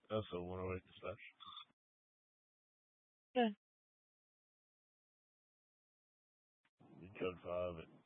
That's a 108 discussion. Good. You code 5 at